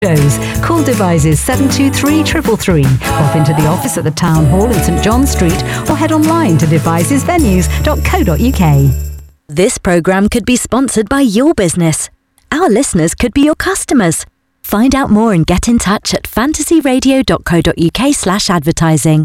shows. Call Devizes 723 333. Pop into the office at the Town Hall in St John Street or head online to devizesvenues.co.uk. This programme could be sponsored by your business. Our listeners could be your customers. Find out more and get in touch at fantasyradio.co.uk/advertising.